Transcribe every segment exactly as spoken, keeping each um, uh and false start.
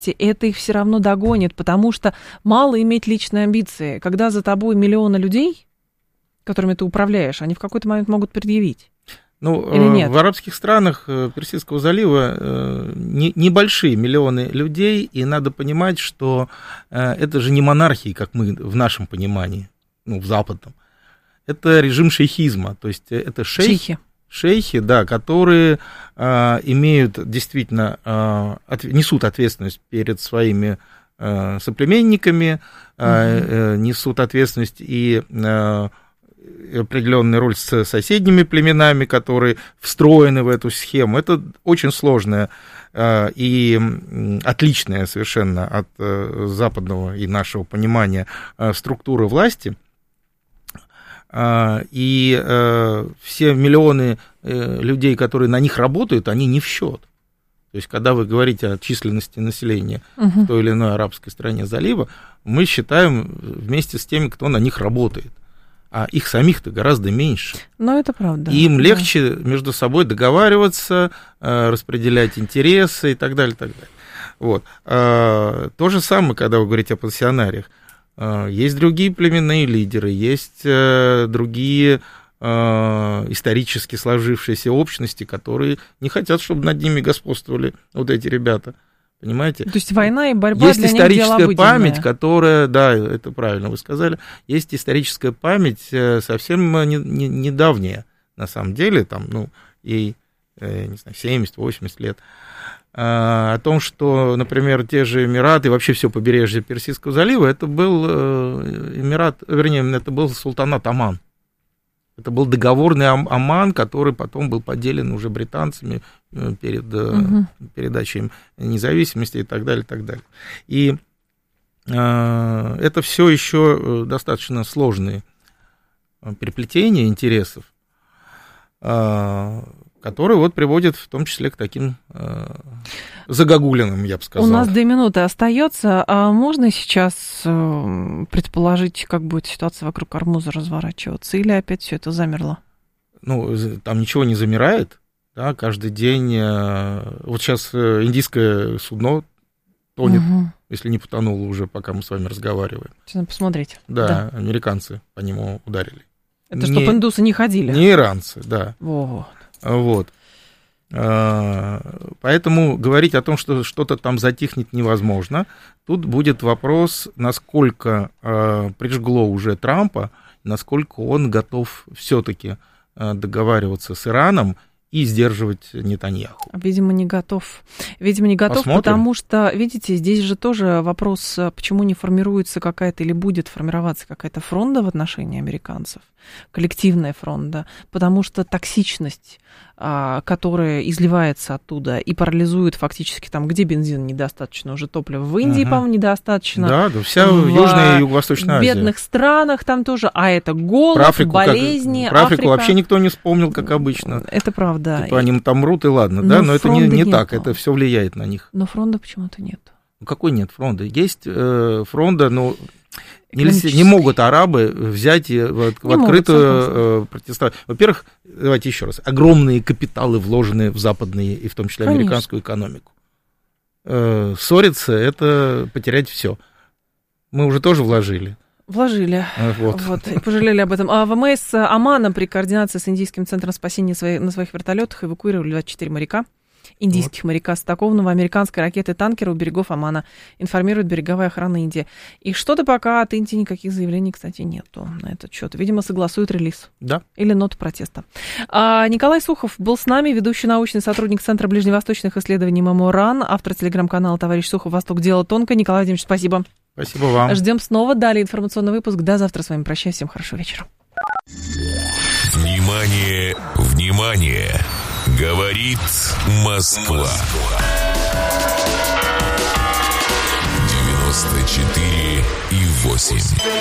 это их все равно догонит, потому что мало иметь личные амбиции. Когда за тобой миллионы людей, которыми ты управляешь, они в какой-то момент могут предъявить. Ну, Или нет? В арабских странах Персидского залива не, небольшие миллионы людей, и надо понимать, что это же не монархии, как мы в нашем понимании, ну, в западном. Это режим шейхизма, то есть это шейх, Шейхи. шейхи, да, которые а, имеют действительно, а, от, несут ответственность перед своими а, соплеменниками, а, угу. несут ответственность и а, определенную роль с соседними племенами, которые встроены в эту схему. Это очень сложная а, и отличная совершенно от а, западного и нашего понимания а, структуры власти. И э, все миллионы э, людей, которые на них работают, они не в счет. То есть, когда вы говорите о численности населения uh-huh. в той или иной арабской стране залива, мы считаем вместе с теми, кто на них работает. А их самих-то гораздо меньше. Ну, это правда. И им да. легче между собой договариваться, э, распределять интересы и так далее, так далее. Вот. А, то же самое, когда вы говорите о пансионариях. Есть другие племенные лидеры, есть другие исторически сложившиеся общности, которые не хотят, чтобы над ними господствовали вот эти ребята. Понимаете? То есть война и борьба есть для них дело обыденное. Есть историческая память, которая, да, это правильно вы сказали, есть историческая память совсем не, не, недавняя, на самом деле, там, ну, ей, не знаю, семьдесят-восемьдесят лет. О том, что, например, те же Эмираты, вообще все побережье Персидского залива, это был Эмират, вернее, это был султанат Оман. Это был договорный Оман, который потом был поделен уже британцами перед угу. передачей независимости и так далее, и так далее. И это все еще достаточно сложные переплетения интересов, которые вот приводят в том числе к таким э, загогулинам, я бы сказал. У нас две минуты остается. А можно сейчас э, предположить, как будет ситуация вокруг Ормуза разворачиваться? Или опять все это замерло? Ну, там ничего не замирает. Да, каждый день... Э, вот сейчас индийское судно тонет, угу. если не потонуло уже, пока мы с вами разговариваем. Надо посмотреть. Да, да, американцы по нему ударили. Это не, чтобы индусы не ходили? Не иранцы, да. Вот. Вот. Поэтому говорить о том, что что-то там затихнет, невозможно. Тут будет вопрос, насколько прижгло уже Трампа, насколько он готов все-таки договариваться с Ираном и сдерживать Нетаньяху. Видимо, не готов. Видимо, не готов, Посмотрим. Потому что, видите, здесь же тоже вопрос, почему не формируется какая-то или будет формироваться какая-то фронта в отношении американцев, коллективная фронта, потому что токсичность, которая изливается оттуда и парализует фактически там, где бензин недостаточно, уже топлива в Индии, угу. по-моему, недостаточно. Да, да, вся в Южная и Юго-Восточная Азия. В бедных странах там тоже, а это голод, про Африку, болезни, как, про Африку Африка. Вообще никто не вспомнил, как обычно. Это правда. Типа они там мрут, и ладно, но да, но это не, не так, это все влияет на них. Но фронта почему-то нет. Ну, какой нет фронта? Есть э, фронта, но нельзя, не могут арабы взять и в, в открытую э, протестовать. Во-первых, давайте еще раз, огромные капиталы вложены в западные, и в том числе Конечно. Американскую экономику. Э, ссориться — это потерять все. Мы уже тоже вложили. Вложили. Вот. Вот, и пожалели об этом. А ВМС Омана при координации с Индийским центром спасения свои, на своих вертолетах эвакуировали двадцать четыре моряка, индийских вот. моряка стакованного американской ракеты-танкера у берегов Омана, информирует береговая охрана Индии. И что-то пока от Индии никаких заявлений, кстати, нету на этот счет. Видимо, согласуют релиз. Да. Или ноту протеста. А Николай Сухов был с нами, ведущий научный сотрудник Центра ближневосточных исследований МамоРан, автор телеграм-канала «Товарищ Сухов. Восток. Дело тонко». Николай Владимирович, спасибо. Спасибо вам. Ждем снова. Далее информационный выпуск. До завтра. С вами прощаюсь. Всем хорошего вечера. Внимание, внимание! Говорит Москва. девяносто четыре и восемь.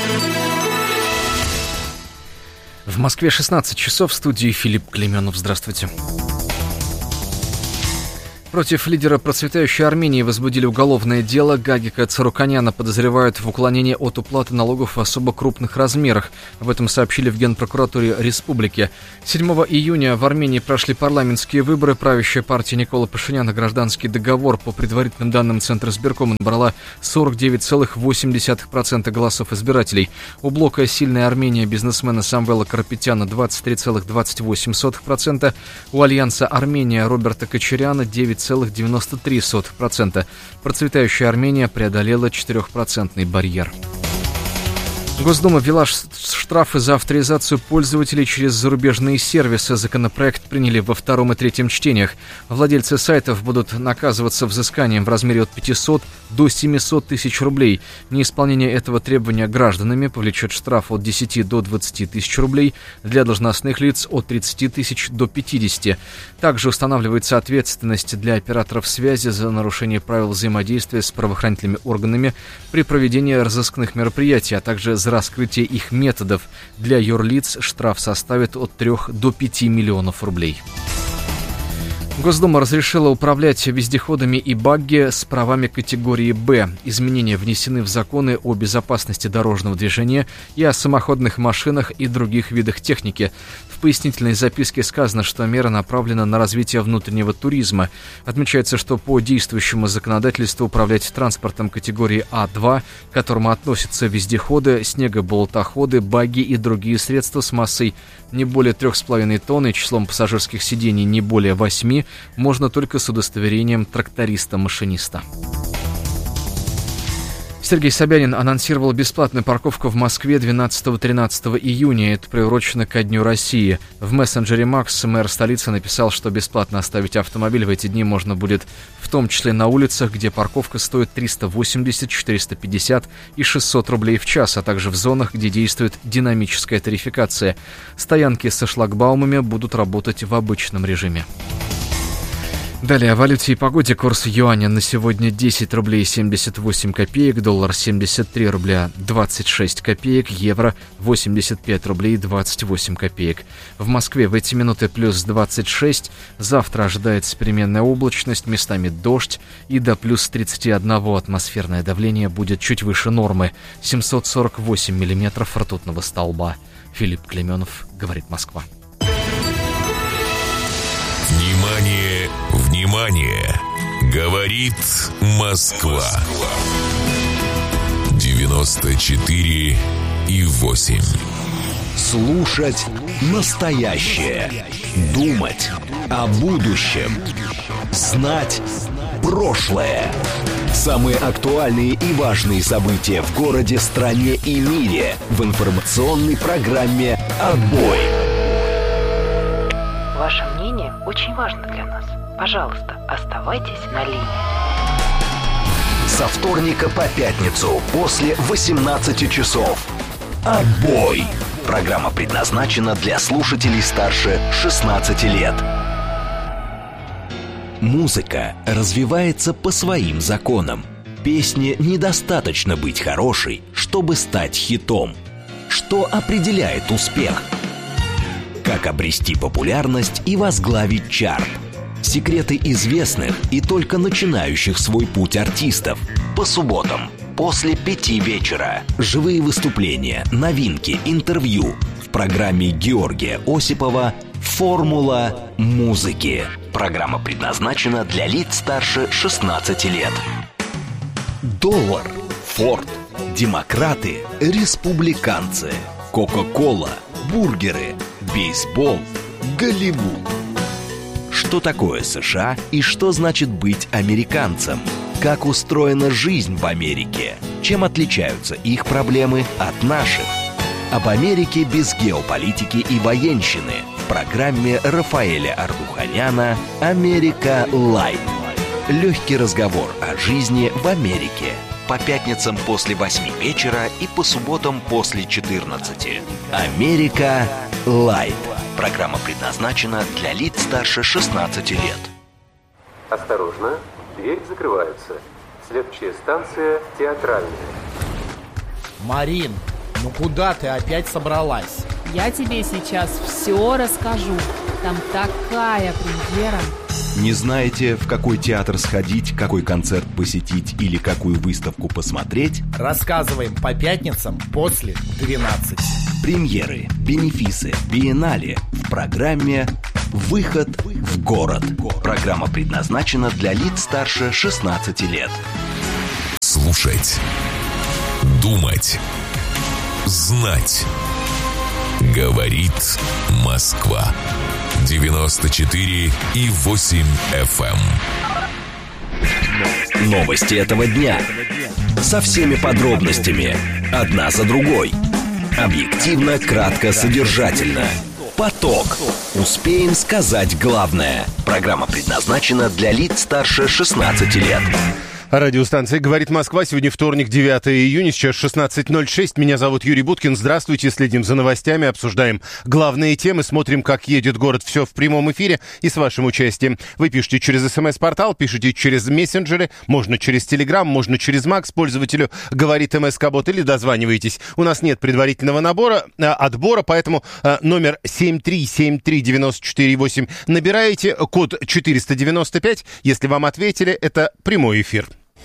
В Москве шестнадцать часов, в студии Филипп Клейменов. Здравствуйте. Против лидера процветающей Армении возбудили уголовное дело. Гагика Царуканяна подозревают в уклонении от уплаты налогов в особо крупных размерах. Об этом сообщили в Генпрокуратуре республики. седьмого июня в Армении прошли парламентские выборы. Правящая партия Никола Пашиняна «Гражданский договор» по предварительным данным Центра избиркома набрала сорок девять целых восемь десятых процента голосов избирателей. У блока «Сильная Армения» бизнесмена Самвела Карапетяна двадцать три целых двадцать восемь сотых процента. У альянса «Армения» Роберта Кочаряна девять целых девяносто три сотых процента. Процветающая Армения преодолела четырехпроцентный барьер. Госдума ввела штрафы за авторизацию пользователей через зарубежные сервисы. Законопроект приняли во втором и третьем чтениях. Владельцы сайтов будут наказываться взысканием в размере от пятисот до семисот тысяч рублей. Неисполнение этого требования гражданами повлечет штраф от десяти до двадцати тысяч рублей, для должностных лиц от тридцати тысяч до пятидесяти. Также устанавливается ответственность для операторов связи за нарушение правил взаимодействия с правоохранительными органами при проведении разыскных мероприятий, а также за раскрытие их методов. Для юрлиц штраф составит от трёх до пяти миллионов рублей. Госдума разрешила управлять вездеходами и багги с правами категории «Б». Изменения внесены в законы о безопасности дорожного движения и о самоходных машинах и других видах техники. В пояснительной записке сказано, что мера направлена на развитие внутреннего туризма. Отмечается, что по действующему законодательству управлять транспортом категории А два, к которому относятся вездеходы, снегоболотоходы, багги и другие средства с массой не более трех с половиной тонн и числом пассажирских сидений не более восьми, можно только с удостоверением тракториста-машиниста. Сергей Собянин анонсировал бесплатную парковку в Москве двенадцатого-тринадцатого июня. Это приурочено ко Дню России. В мессенджере Макс мэр столицы написал, что бесплатно оставить автомобиль в эти дни можно будет в том числе на улицах, где парковка стоит триста восемьдесят, четыреста пятьдесят и шестьсот рублей в час, а также в зонах, где действует динамическая тарификация. Стоянки со шлагбаумами будут работать в обычном режиме. Далее о валюте и погоде. Курс юаня на сегодня десять рублей семьдесят восемь копеек, доллар семьдесят три рубля двадцать шесть копеек, евро восемьдесят пять рублей двадцать восемь копеек. В Москве в эти минуты плюс двадцать шесть, завтра ожидается переменная облачность, местами дождь, и до плюс тридцати одного атмосферное давление будет чуть выше нормы, семьсот сорок восемь миллиметров ртутного столба. Филипп Клеменов, говорит Москва. Внимание, внимание! Говорит Москва. девяносто четыре и восемь. Слушать настоящее. Думать о будущем. Знать прошлое. Самые актуальные и важные события в городе, стране и мире в информационной программе «Отбой». Ваше мнение очень важно для нас. Пожалуйста, оставайтесь на линии. Со вторника по пятницу после восемнадцати часов. «Отбой». Программа предназначена для слушателей старше шестнадцати лет. Музыка развивается по своим законам. Песне недостаточно быть хорошей, чтобы стать хитом. Что определяет успех? Как обрести популярность и возглавить чарт? Секреты известных и только начинающих свой путь артистов. По субботам после пяти вечера. Живые выступления, новинки, интервью в программе Георгия Осипова «Формула музыки». Программа предназначена для лиц старше шестнадцати лет. Доллар, Форд, демократы, республиканцы, Кока-кола, бургеры, бейсбол, Голливуд. Что такое США и что значит быть американцем? Как устроена жизнь в Америке? Чем отличаются их проблемы от наших? Об Америке без геополитики и военщины в программе Рафаэля Ардуханяна «Америка Лайт». Легкий разговор о жизни в Америке. По пятницам после восьми вечера и по субботам после четырнадцати. «Америка Лайт». Программа предназначена для лиц старше шестнадцати лет. Осторожно, двери закрываются. Следующая станция Театральная. Марин, ну куда ты опять собралась? Я тебе сейчас все расскажу. Там такая премьера. Не знаете, в какой театр сходить, какой концерт посетить или какую выставку посмотреть? Рассказываем по пятницам после двенадцати. Премьеры, бенефисы, биеннале в программе «Выход в город». Программа предназначена для лиц старше шестнадцати лет. Слушать, думать, знать. Говорит Москва. девяносто четыре и восемь эф эм. Новости этого дня. Со всеми подробностями. Одна за другой. Объективно, кратко, содержательно. Поток. Успеем сказать главное. Программа предназначена для лиц старше шестнадцати лет. Радиостанция «Говорит Москва». Сегодня вторник, девятого июня, сейчас шестнадцать ноль шесть. Меня зовут Юрий Буткин. Здравствуйте. Следим за новостями, обсуждаем главные темы, смотрим, как едет город. Все в прямом эфире и с вашим участием. Вы пишите через СМС-портал, пишите через мессенджеры, можно через Телеграм, можно через Макс, пользователю «Говорит МСК-бот», или дозваниваетесь. У нас нет предварительного набора, а, отбора, поэтому а, номер семь три семь три девять четыре восемь набираете, код четыреста девяносто пять. Если вам ответили, это прямой эфир.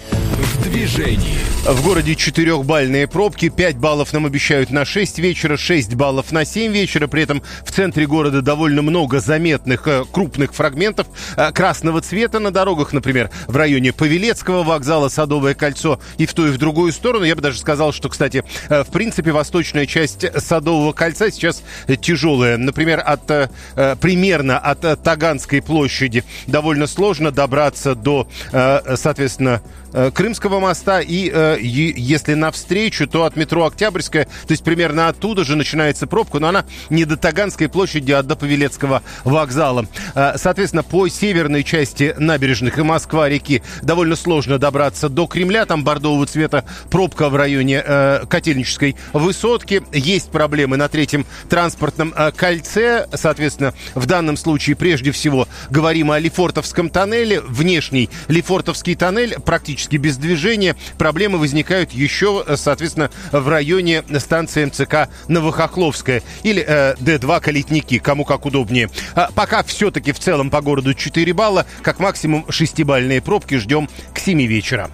В движении. В городе четырехбальные пробки. пять баллов нам обещают на шесть вечера, шесть баллов на семь вечера. При этом в центре города довольно много заметных э, крупных фрагментов э, красного цвета на дорогах. Например, в районе Павелецкого вокзала, Садовое кольцо и в ту и в другую сторону. Я бы даже сказал, что, кстати, э, в принципе, восточная часть Садового кольца сейчас э, тяжелая. Например, от, э, примерно от э, Таганской площади довольно сложно добраться до, э, соответственно, Крымского моста, и э, если навстречу, то от метро Октябрьская, то есть примерно оттуда же начинается пробка, но она не до Таганской площади, а до Павелецкого вокзала. Э, соответственно, по северной части набережных и Москва-реки довольно сложно добраться до Кремля, там бордового цвета пробка в районе э, Котельнической высотки. Есть проблемы на третьем транспортном э, кольце, соответственно, в данном случае прежде всего говорим о Лефортовском тоннеле. Внешний Лефортовский тоннель практически без движения. Проблемы возникают еще, соответственно, в районе станции эм цэ ка Новохохловская или э, дэ два Калитники, кому как удобнее. А пока все-таки в целом по городу четыре балла, как максимум шестибальные пробки ждем к семи вечера.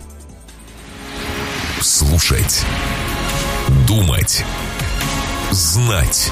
Слушать, думать, знать.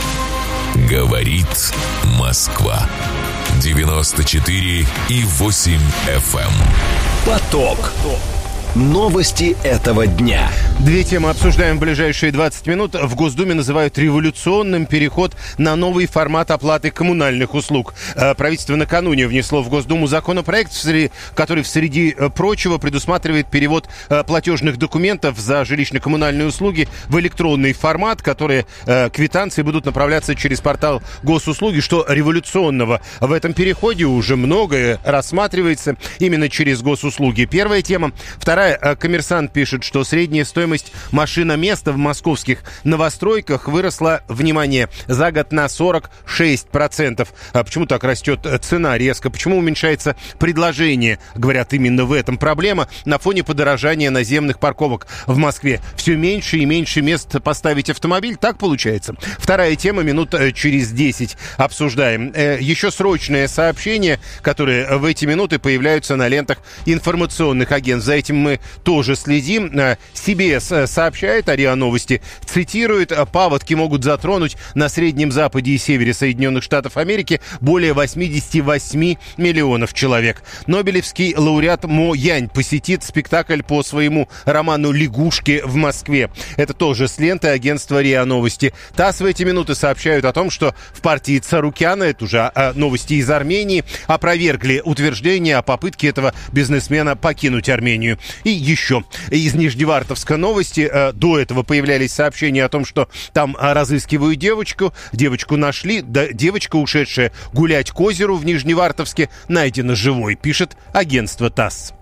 Говорит Москва. девяносто четыре и восемь эф эм. Поток. Новости этого дня. Две темы обсуждаем в ближайшие двадцать минут. В Госдуме называют революционным переход на новый формат оплаты коммунальных услуг. Правительство накануне внесло в Госдуму законопроект, который, среди прочего, предусматривает перевод платежных документов за жилищно-коммунальные услуги в электронный формат, которые квитанции будут направляться через портал госуслуги. Что революционного в этом переходе? Уже многое рассматривается именно через госуслуги. Первая тема. Вторая. Коммерсант пишет, что средняя стоимость машиноместа в московских новостройках выросла, внимание, за год на сорок шесть процентов. А почему так растет цена резко? Почему уменьшается предложение? Говорят, именно в этом проблема. На фоне подорожания наземных парковок в Москве все меньше и меньше мест поставить автомобиль. Так получается. Вторая тема, минут через десять обсуждаем. Еще срочное сообщение, которые в эти минуты появляются на лентах информационных агентств. За этим мы тоже следим. си би эс сообщает, а РИА Новости цитирует: паводки могут затронуть на Среднем Западе и Севере Соединенных Штатов Америки более восемьдесят восемь миллионов человек. Нобелевский лауреат Мо Янь посетит спектакль по своему роману «Лягушки» в Москве. Это тоже с ленты агентства РИА Новости. ТАСС в эти минуты сообщают о том, что в партии Царукяна, это уже новости из Армении, опровергли утверждение о попытке этого бизнесмена покинуть Армению. И еще из Нижневартовска новости. До этого появлялись сообщения о том, что там разыскивают девочку. Девочку нашли. Да, девочка, ушедшая гулять к озеру в Нижневартовске, найдена живой, пишет агентство ТАСС.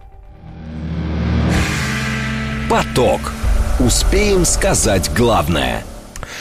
Поток. Успеем сказать главное.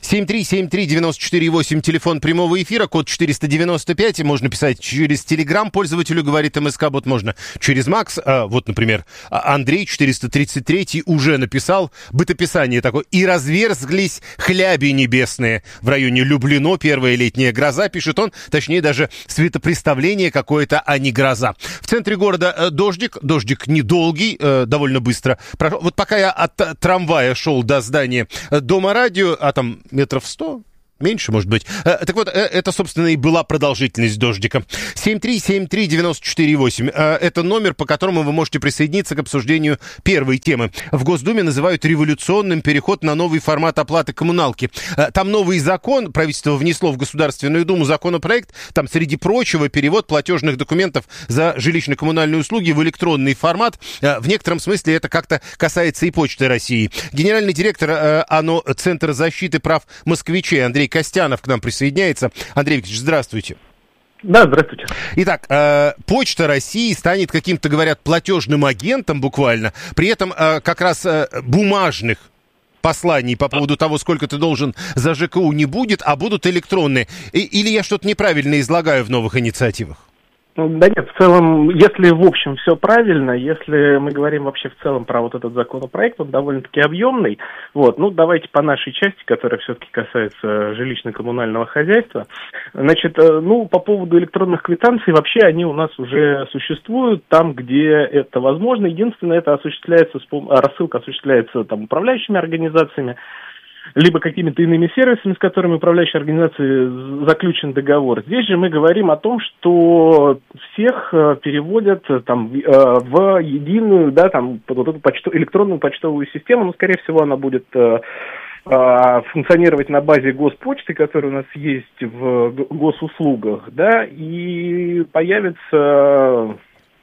семь три семь три девять четыре восемь, телефон прямого эфира, код четыреста девяносто пять. Можно писать через Телеграм пользователю, говорит МСК-бот, можно через Макс. А, вот, например, Андрей четыреста тридцать три уже написал бытописание такое. «И разверзглись хляби небесные в районе Люблино, первая летняя гроза», пишет он, точнее даже светопреставление какое-то, а не гроза. В центре города э, дождик, дождик недолгий, э, довольно быстро прошел. Вот пока я от трамвая шел до здания Дома радио, а там метров сто, меньше, может быть. Так вот, это, собственно, и была продолжительность дождика. семь три семь три девять четыре восемь. Это номер, по которому вы можете присоединиться к обсуждению первой темы. В Госдуме называют революционным переход на новый формат оплаты коммуналки. Там новый закон, правительство внесло в Государственную Думу законопроект, там, среди прочего, перевод платежных документов за жилищно-коммунальные услуги в электронный формат. В некотором смысле это как-то касается и Почты России. Генеральный директор АНО Центра защиты прав москвичей Андрей Костянов к нам присоединяется. Андрей Викторович, здравствуйте. Да, здравствуйте. Итак, э, Почта России станет каким-то, говорят, платежным агентом буквально. При этом э, как раз э, бумажных посланий по поводу того, сколько ты должен за ЖКУ, не будет, а будут электронные. И, или я что-то неправильно излагаю в новых инициативах? Да нет, в целом, если в общем все правильно, если мы говорим вообще в целом про вот этот законопроект, он довольно-таки объемный. Вот, ну давайте по нашей части, которая все-таки касается жилищно-коммунального хозяйства. Значит, ну по поводу электронных квитанций, вообще они у нас уже существуют там, где это возможно. Единственное, это осуществляется, рассылка осуществляется там управляющими организациями, либо какими-то иными сервисами, с которыми управляющей организацией заключен договор. Здесь же мы говорим о том, что всех переводят там, в единую, да, там, вот эту почту, электронную почтовую систему, но, скорее всего, она будет функционировать на базе Госпочты, которая у нас есть в госуслугах, да, и появится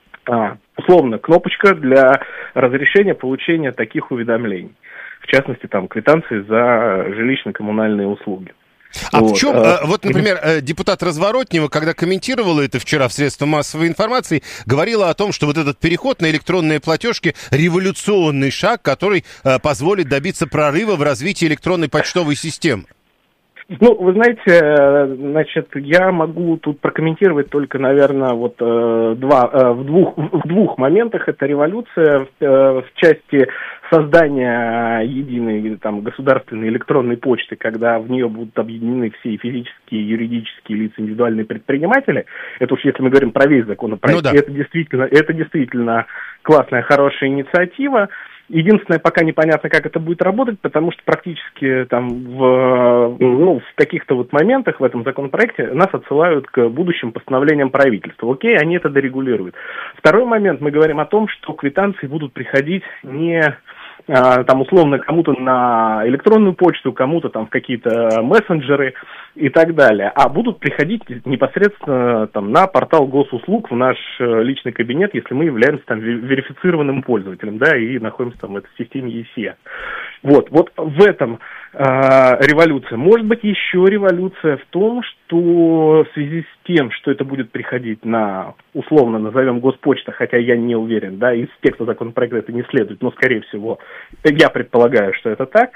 условно кнопочка для разрешения получения таких уведомлений. В частности, там, квитанции за жилищно-коммунальные услуги. А вот. в чем, вот, например, депутат Разворотнева, когда комментировала это вчера в средствах массовой информации, говорила о том, что вот этот переход на электронные платежки – революционный шаг, который позволит добиться прорыва в развитии электронной почтовой системы. Ну, вы знаете, значит, я могу тут прокомментировать только, наверное, вот э, два, э, в, двух, в двух моментах. Это революция в, э, в части создания единой там, государственной электронной почты, когда в нее будут объединены все физические и юридические лица, индивидуальные предприниматели. Это уж если мы говорим про весь законопроект. Ну, да. это, действительно, это действительно классная, хорошая инициатива. Единственное, пока непонятно, как это будет работать, потому что практически там в, ну, в каких-то вот моментах в этом законопроекте нас отсылают к будущим постановлениям правительства. Окей, они это дорегулируют. Второй момент, мы говорим о том, что квитанции будут приходить не а, там условно кому-то на электронную почту, кому-то там в какие-то мессенджеры и так далее, а будут приходить непосредственно там на портал госуслуг в наш личный кабинет, если мы являемся там верифицированным пользователем, да, и находимся там в этой системе ЕСИА. Вот, вот в этом э, революция. Может быть, еще революция в том, что в связи с тем, что это будет приходить на, условно назовем, Госпочта, хотя я не уверен, да, из текста законопроекта это не следует, но, скорее всего, я предполагаю, что это так,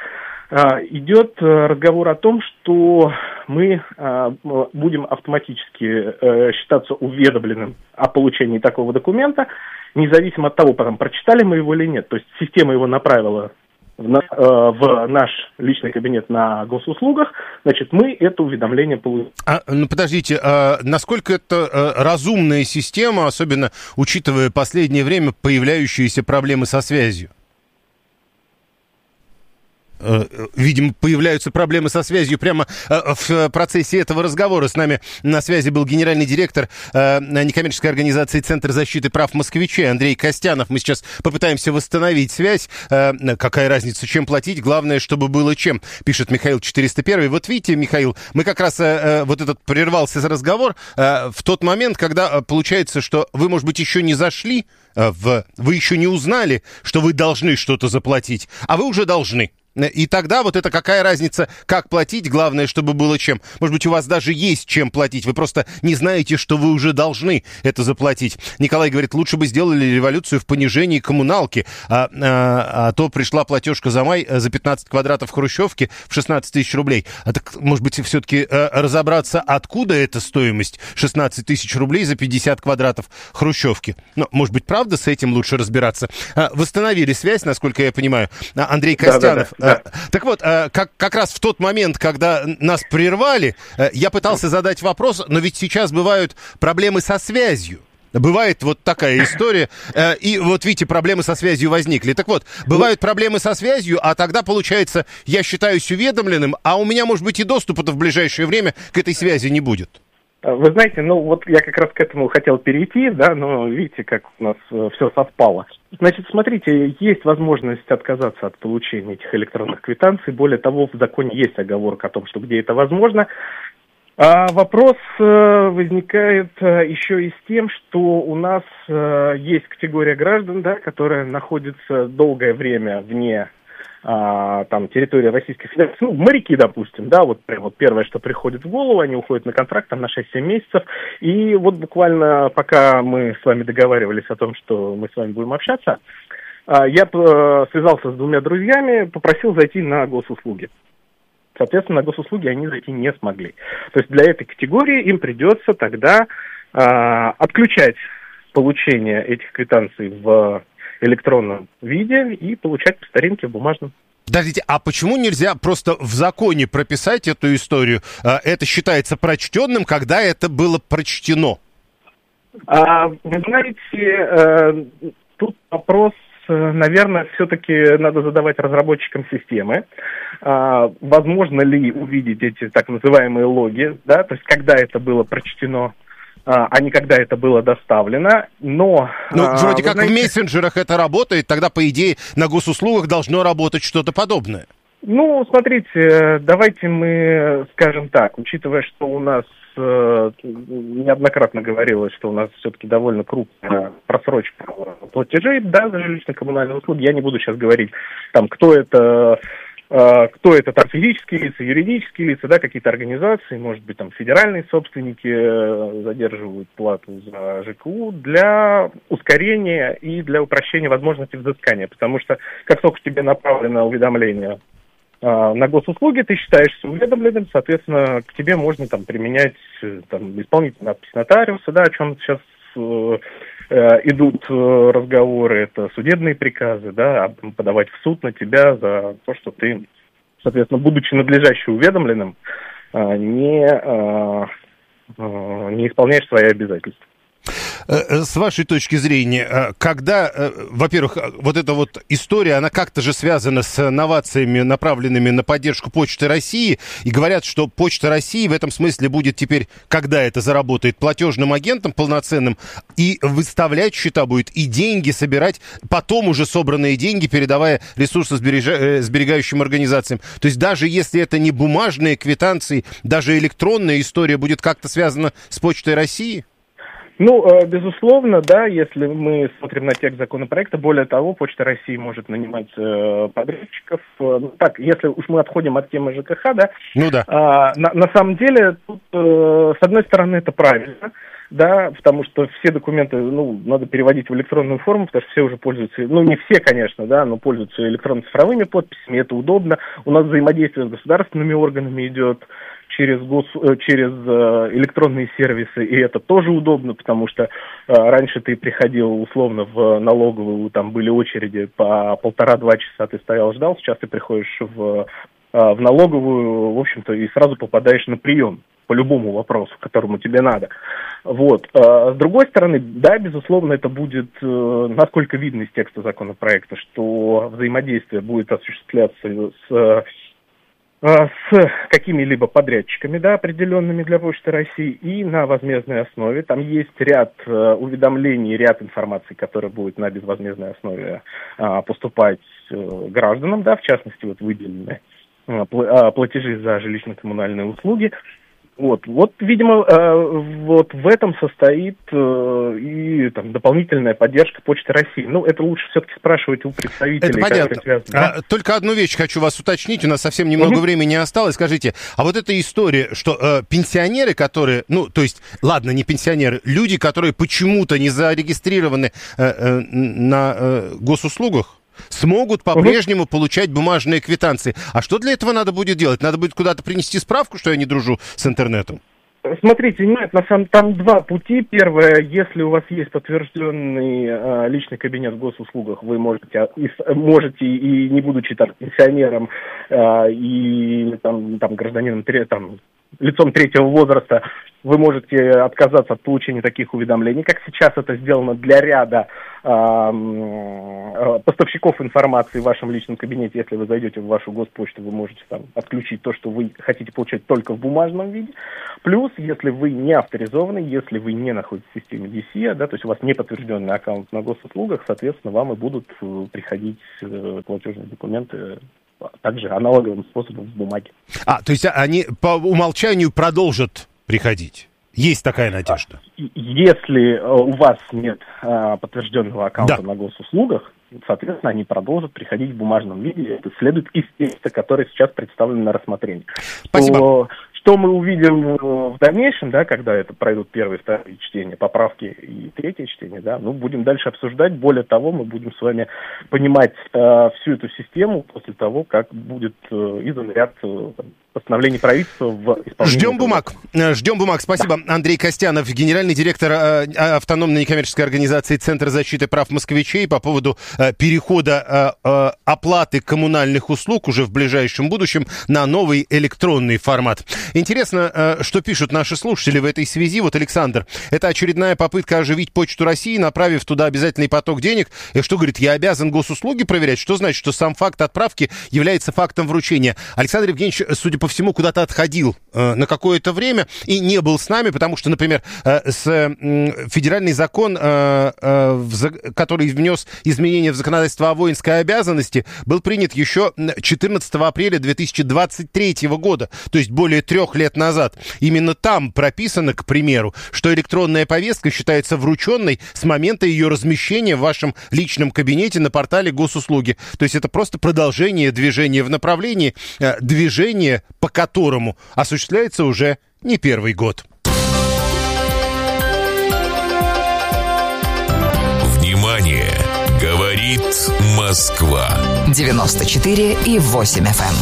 идет разговор о том, что мы будем автоматически считаться уведомленным о получении такого документа, независимо от того, потом прочитали мы его или нет. То есть система его направила в, на, в наш личный кабинет на госуслугах, значит, мы это уведомление получим. А, ну, подождите, а насколько это а, разумная система, особенно учитывая последнее время появляющиеся проблемы со связью? Видимо, появляются проблемы со связью прямо в процессе этого разговора. С нами на связи был генеральный директор некоммерческой организации «Центр защиты прав москвичей» Андрей Костянов. Мы сейчас попытаемся восстановить связь. Какая разница, чем платить? Главное, чтобы было чем, пишет Михаил четыреста один. Вот видите, Михаил, мы как раз вот этот прервался разговор в тот момент, когда получается, что вы, может быть, еще не зашли в... Вы еще не узнали, что вы должны что-то заплатить, а вы уже должны. И тогда вот это какая разница, как платить, главное, чтобы было чем. Может быть, у вас даже есть чем платить, вы просто не знаете, что вы уже должны это заплатить. Николай говорит, лучше бы сделали революцию в понижении коммуналки, а, а, а то пришла платежка за май за пятнадцать квадратов хрущевки в шестнадцать тысяч рублей. А так, может быть, все-таки а, разобраться, откуда эта стоимость шестнадцать тысяч рублей за пятьдесят квадратов хрущевки. Ну, может быть, правда, с этим лучше разбираться. А, восстановили связь, насколько я понимаю. Андрей Костянов. Да, да, да. Так вот, как, как раз в тот момент, когда нас прервали, я пытался задать вопрос, но ведь сейчас бывают проблемы со связью. Бывает вот такая история, и вот видите, проблемы со связью возникли. Так вот, бывают проблемы со связью, а тогда, получается, я считаюсь уведомленным, а у меня, может быть, и доступа-то в ближайшее время к этой связи не будет. Вы знаете, ну вот я как раз к этому хотел перейти, да, но видите, как у нас э, все совпало. Значит, смотрите, есть возможность отказаться от получения этих электронных квитанций. Более того, в законе есть оговорка о том, что где это возможно. А вопрос э, возникает э, еще и с тем, что у нас э, есть категория граждан, да, которая находится долгое время вне А, там, территории Российской Федерации, ну, моряки, допустим, да, вот, вот первое, что приходит в голову, они уходят на контракт там на шесть-семь месяцев, и вот буквально пока мы с вами договаривались о том, что мы с вами будем общаться, а, я а, связался с двумя друзьями, попросил зайти на госуслуги. Соответственно, на госуслуги они зайти не смогли. То есть для этой категории им придется тогда а, отключать получение этих квитанций в электронном виде и получать по старинке в бумажном. Подождите, а почему нельзя просто в законе прописать эту историю? Это считается прочтенным, когда это было прочтено? А, вы знаете, тут вопрос, наверное, все-таки надо задавать разработчикам системы. А, возможно ли увидеть эти так называемые логи, да, то есть когда это было прочтено, а не когда это было доставлено, но... Ну, вроде как знаете, в мессенджерах это работает, тогда, по идее, на госуслугах должно работать что-то подобное. Ну, смотрите, давайте мы скажем так, учитывая, что у нас э, неоднократно говорилось, что у нас все-таки довольно крупная просрочка платежей, да, за жилищно-коммунальные услуги, я не буду сейчас говорить, там, кто это... Кто это, там, физические лица, юридические лица, да, какие-то организации, может быть, там, федеральные собственники задерживают плату за ЖКУ для ускорения и для упрощения возможности взыскания, потому что как только тебе направлено уведомление а, на госуслуги, ты считаешься уведомленным, соответственно, к тебе можно, там, применять, там, исполнительную надпись нотариуса, да, о чем сейчас э, идут разговоры, это судебные приказы, да, подавать в суд на тебя за то, что ты, соответственно, будучи надлежаще уведомленным, не, не исполняешь свои обязательства. С вашей точки зрения, когда, во-первых, вот эта вот история, она как-то же связана с новациями, направленными на поддержку Почты России, и говорят, что Почта России в этом смысле будет теперь, когда это заработает, платежным агентом полноценным, и выставлять счета будет, и деньги собирать, потом уже собранные деньги, передавая ресурсосберегающим организациям. То есть даже если это не бумажные квитанции, даже электронная история будет как-то связана с Почтой России? Ну, безусловно, да, если мы смотрим на текст законопроекта, более того, Почта России может нанимать э, подрядчиков. Ну, так, если уж мы отходим от темы ЖКХ, да, ну, да. А, на, на самом деле, тут, э, с одной стороны, это правильно, да, потому что все документы, ну, надо переводить в электронную форму, потому что все уже пользуются, ну, не все, конечно, да, но пользуются электронно-цифровыми подписями, это удобно. У нас взаимодействие с государственными органами идет через, гос, через электронные сервисы, и это тоже удобно, потому что раньше ты приходил условно в налоговую, там были очереди по полтора-два часа, ты стоял, ждал, сейчас ты приходишь в, в налоговую, в общем-то, и сразу попадаешь на прием по любому вопросу, которому тебе надо. Вот. С другой стороны, да, безусловно, это будет, насколько видно из текста законопроекта, что взаимодействие будет осуществляться с с какими-либо подрядчиками, да, определенными для Почты России, и на возмездной основе. Там есть ряд э, уведомлений, ряд информации, которая будет на безвозмездной основе э, поступать э, гражданам, да, в частности, вот выделены э, платежи за жилищно-коммунальные услуги. Вот, вот, видимо, э, вот в этом состоит э, и там дополнительная поддержка Почты России. Ну, это лучше все-таки спрашивать у представителей. Это понятно. Связано, да? а, только одну вещь хочу вас уточнить, у нас совсем немного угу. времени осталось. Скажите, а вот эта история, что э, пенсионеры, которые, ну, то есть, ладно, не пенсионеры, люди, которые почему-то не зарегистрированы э, э, на э, госуслугах, смогут по-прежнему угу. получать бумажные квитанции. А что для этого надо будет делать? Надо будет куда-то принести справку, что я не дружу с интернетом? Смотрите, нет, на самом там два пути. Первое, если у вас есть подтвержденный э, личный кабинет в госуслугах, вы можете, и, можете и не будучи там пенсионером э, и там, там гражданином там, лицом третьего возраста, вы можете отказаться от получения таких уведомлений, как сейчас это сделано для ряда э, поставщиков информации в вашем личном кабинете. Если вы зайдете в вашу госпочту, вы можете там отключить то, что вы хотите получать только в бумажном виде. Плюс, если вы не авторизованы, если вы не находитесь в системе ди си ай, да, то есть у вас не подтвержденный аккаунт на госуслугах, соответственно, вам и будут приходить э, платежные документы также аналоговым способом в бумаге. А, то есть они по умолчанию продолжат приходить? Есть такая надежда? Если у вас нет а, подтвержденного аккаунта да. на госуслугах, соответственно, они продолжат приходить в бумажном виде. Это следует из текста, который сейчас представлен на рассмотрение. Спасибо. Что, что мы увидим в дальнейшем, да, когда это пройдут первые, вторые чтения, поправки и третье чтение, да, ну, будем дальше обсуждать. Более того, мы будем с вами понимать э, всю эту систему после того, как будет э, издан ряд э, постановлений правительства в исполнении. Ждем бумаг. Ждем бумаг. Спасибо. Да. Андрей Костянов, генеральный директор э, автономной некоммерческой организации Центр защиты прав москвичей, по поводу э, перехода э, э, оплаты коммунальных услуг уже в ближайшем будущем на новый электронный формат. Интересно, э, что пишут наши слушатели в этой связи. Вот Александр. Это очередная попытка оживить Почту России, направив туда обязательный поток денег. И что, говорит, я обязан госуслуги проверять? Что значит, что сам факт отправки является фактом вручения? Александр Евгеньевич, судя по всему, куда-то отходил э, на какое-то время и не был с нами, потому что, например, э, с, э, федеральный закон, э, э, в, за, который внес изменения в законодательство о воинской обязанности, был принят еще четырнадцатого апреля две тысячи двадцать третьего года, то есть более трех лет назад. Именно там прописано, к примеру, что электронная повестка считается врученной с момента ее размещения в вашем личном кабинете на портале госуслуги. То есть это просто продолжение движения в направлении э, движения, по которому осуществляется уже не первый год. Внимание! Говорит Москва. девяносто четыре и восемь эф эм.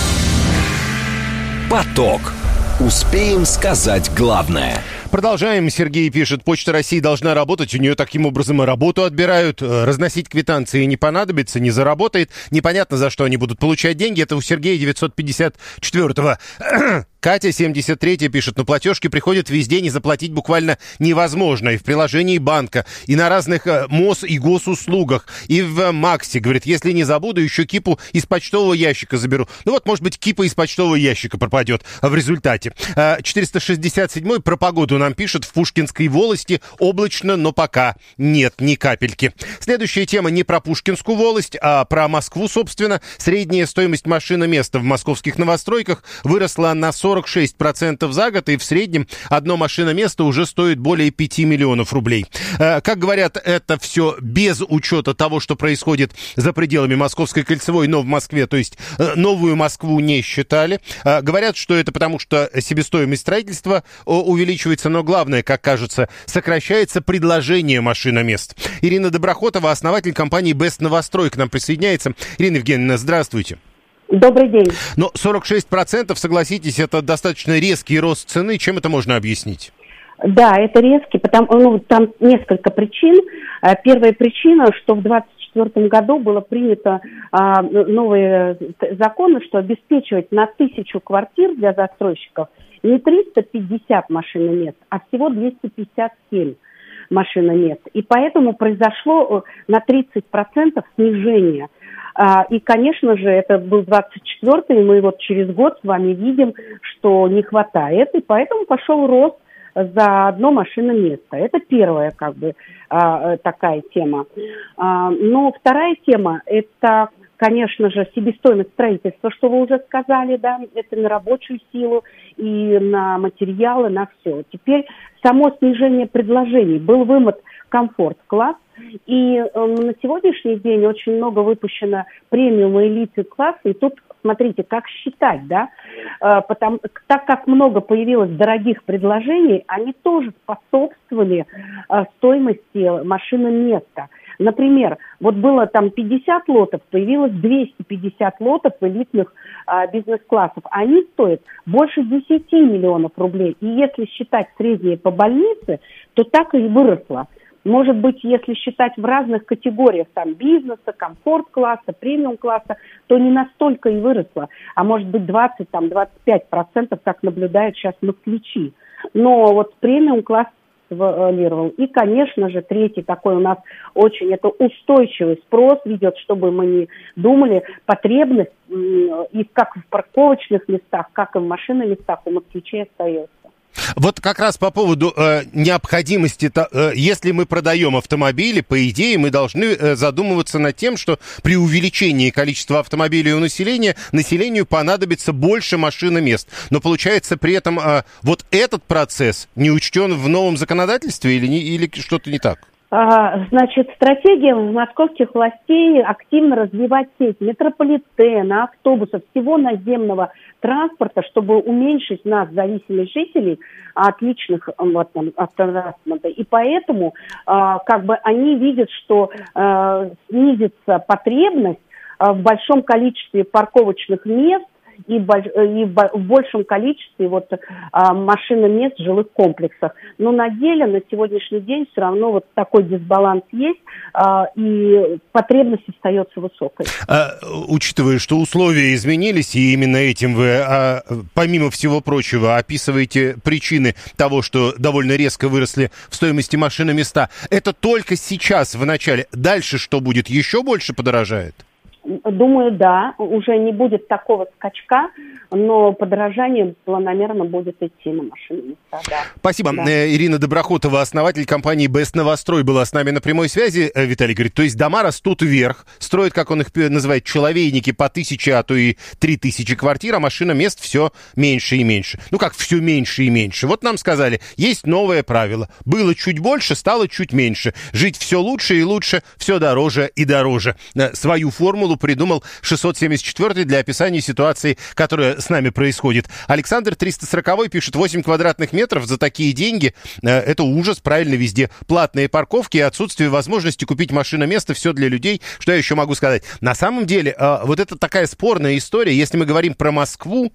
Поток. Успеем сказать главное. Продолжаем. Сергей пишет, Почта России должна работать, у нее таким образом и работу отбирают, разносить квитанции не понадобится, не заработает, непонятно, за что они будут получать деньги, это у Сергея девятьсот пятьдесят четвёртого. Катя, семьдесят третья, пишет, но платежки приходят везде, не заплатить буквально невозможно. И в приложении банка, и на разных э, МОЗ и госуслугах, и в э, Максе. Говорит, если не забуду, еще кипу из почтового ящика заберу. Ну вот, может быть, кипа из почтового ящика пропадет в результате. Э, четыреста шестьдесят седьмой про погоду нам пишет, в Пушкинской волости облачно, но пока нет ни капельки. Следующая тема не про Пушкинскую волость, а про Москву, собственно. Средняя стоимость машиноместа в московских новостройках выросла на сорок шесть процентов за год, и в среднем одно машиноместо уже стоит более пяти миллионов рублей. Как говорят, это все без учета того, что происходит за пределами Московской кольцевой, но в Москве, то есть новую Москву не считали. Говорят, что это потому, что себестоимость строительства увеличивается, но главное, как кажется, сокращается предложение машиномест. Ирина Доброхотова, основатель компании Best Новострой, к нам присоединяется. Ирина Евгеньевна, здравствуйте. Добрый день. Но сорок шесть процентов, согласитесь, это достаточно резкий рост цены. Чем это можно объяснить? Да, это резкий, потому ну, там несколько причин. Первая причина, что в двадцать четвёртом году было принято а, новые законы, что обеспечивать на тысячу квартир для застройщиков не триста пятьдесят машиномест, а всего двести пятьдесят семь машиномест. И поэтому произошло на тридцать процентов снижение. И, конечно же, это был двадцать четвёртый, и мы вот через год с вами видим, что не хватает, и поэтому пошел рост за одно машиноместо. Это первая, как бы, такая тема. Но вторая тема – это конечно же, себестоимость строительства, что вы уже сказали, да, это на рабочую силу и на материалы, на все. Теперь само снижение предложений. Был вымот комфорт-класс, и э, на сегодняшний день очень много выпущено премиум и элит-класса, и тут смотрите, как считать, да, э, потому, так как много появилось дорогих предложений, они тоже способствовали э, стоимости машины места. Например, вот было там пятьдесят лотов, появилось двести пятьдесят лотов элитных а, бизнес-классов. Они стоят больше десять миллионов рублей. И если считать средние по больнице, то так и выросло. Может быть, если считать в разных категориях, там, бизнеса, комфорт-класса, премиум-класса, то не настолько и выросло. А может быть, двадцать, там, двадцать пять процентов, как наблюдают сейчас москвичи. Но вот премиум-класс валировал. И, конечно же, третий такой у нас очень, это устойчивый спрос ведет, чтобы мы не думали, потребность и как в парковочных местах, как и в машинных местах у москвичей остается. Вот как раз по поводу э, необходимости, э, если мы продаем автомобили, по идее, мы должны э, задумываться над тем, что при увеличении количества автомобилей у населения, населению понадобится больше машиномест. Но получается при этом э, вот этот процесс не учтен в новом законодательстве или, не, или что-то не так? Значит, стратегия московских властей активно развивать сеть метрополитена, автобусов, всего наземного транспорта, чтобы уменьшить нас, зависимых жителей, от личных вот, там, автотранспорта. И поэтому как бы они видят, что снизится потребность в большом количестве парковочных мест, и, и в большем количестве вот, а, машиномест в жилых комплексах. Но на деле на сегодняшний день все равно вот такой дисбаланс есть, а, и потребность остается высокой. А, учитывая, что условия изменились, и именно этим вы, а, помимо всего прочего, описываете причины того, что довольно резко выросли в стоимости машиноместа, это только сейчас, в начале. Дальше что будет? Еще больше подорожает? Думаю, да, уже не будет такого скачка, но подорожание планомерно будет идти на машинные места. Да. Спасибо. Да. Ирина Доброхотова, основатель компании «Бест Новострой», была с нами на прямой связи. Виталий говорит, то есть дома растут вверх, строят, как он их называет, человейники по тысяче, а то и три тысячи квартир, а машиномест все меньше и меньше. Ну как все меньше и меньше? Вот нам сказали, есть новое правило. Было чуть больше, стало чуть меньше. Жить все лучше и лучше, все дороже и дороже. Свою формулу придумал шестьсот семьдесят четвёртый для описания ситуации, которая с нами происходит. Александр триста сороковой пишет, восемь квадратных метров за такие деньги, э, это ужас, правильно, везде платные парковки и отсутствие возможности купить машиноместо, все для людей. Что я еще могу сказать? На самом деле, э, вот это такая спорная история, если мы говорим про Москву,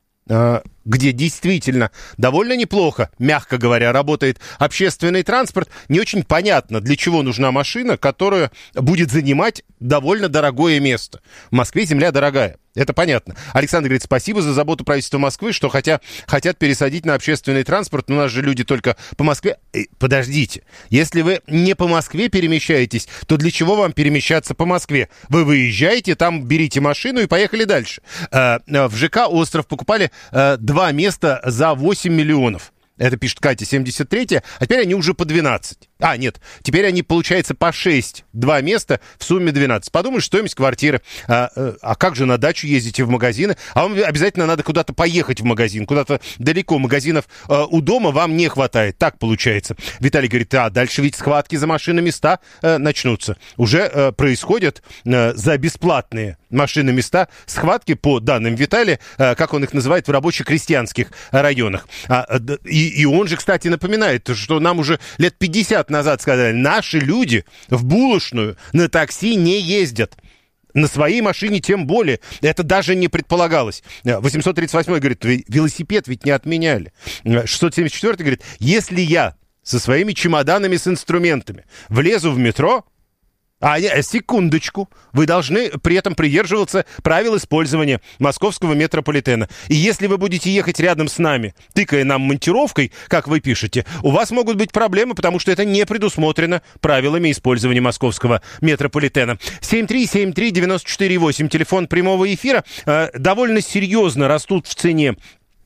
э, где действительно довольно неплохо, мягко говоря, работает общественный транспорт, не очень понятно, для чего нужна машина, которая будет занимать довольно дорогое место. В Москве земля дорогая. Это понятно. Александр говорит, спасибо за заботу правительства Москвы, что хотя, хотят пересадить на общественный транспорт, но у нас же люди только по Москве. Эй, подождите, если вы не по Москве перемещаетесь, то для чего вам перемещаться по Москве? Вы выезжаете, там берите машину и поехали дальше. Э, в ЖК «Остров» покупали э, два места за восемь миллионов. Это пишет Катя, семьдесят третья, а теперь они уже по двенадцать. А, нет, теперь они, получается, по шесть, два места, в сумме двенадцать. Подумаешь, стоимость квартиры. А, а как же на дачу ездите в магазины? А вам обязательно надо куда-то поехать в магазин, куда-то далеко. Магазинов а, у дома вам не хватает. Так получается. Виталий говорит, а дальше ведь схватки за машиноместа а, начнутся. Уже а, происходят а, за бесплатные машиноместа схватки, по данным Виталия, а, как он их называет, в рабоче-крестьянских районах. А, и, и он же, кстати, напоминает, что нам уже лет пятьдесят назад сказали, наши люди в булочную на такси не ездят. На своей машине тем более. Это даже не предполагалось. восемьсот тридцать восьмой говорит, велосипед ведь не отменяли. шестьсот семьдесят четвёртый говорит, если я со своими чемоданами с инструментами влезу в метро, А, секундочку, вы должны при этом придерживаться правил использования московского метрополитена. И если вы будете ехать рядом с нами, тыкая нам монтировкой, как вы пишете, у вас могут быть проблемы, потому что это не предусмотрено правилами использования московского метрополитена. семь три семь три девять четыре восемь, телефон прямого эфира. Довольно серьезно растут в цене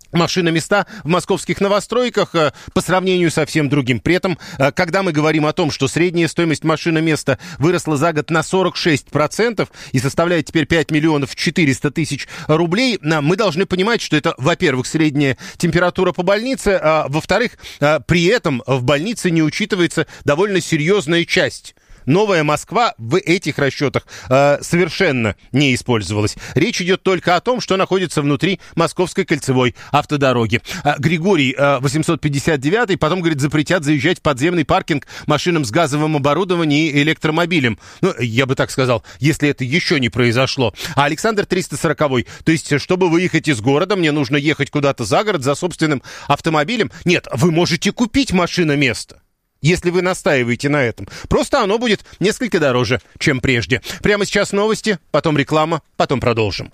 машиноместа в московских новостройках э, по сравнению со всем другим. При этом, э, когда мы говорим о том, что средняя стоимость машиноместа выросла за год на сорок шесть процентов и составляет теперь пять миллионов четыреста тысяч рублей, э, мы должны понимать, что это, во-первых, средняя температура по больнице, а во-вторых, э, при этом в больнице не учитывается довольно серьезная часть. Новая Москва в этих расчетах э, совершенно не использовалась. Речь идет только о том, что находится внутри Московской кольцевой автодороги. Э, Григорий, э, восемьсот пятьдесят девятый, потом, говорит, запретят заезжать в подземный паркинг машинам с газовым оборудованием и электромобилем. Ну, я бы так сказал, если это еще не произошло. А Александр, триста сороковой, то есть, чтобы выехать из города, мне нужно ехать куда-то за город за собственным автомобилем. Нет, вы можете купить машиноместо, если вы настаиваете на этом. Просто оно будет несколько дороже, чем прежде. Прямо сейчас новости, потом реклама, потом продолжим.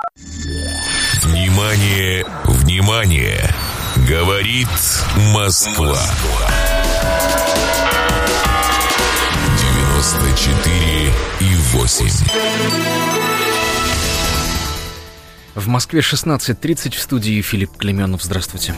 Внимание, внимание! Говорит Москва. девяносто четыре и восемь. В Москве шестнадцать тридцать, в студии Филипп Клеменов. Здравствуйте.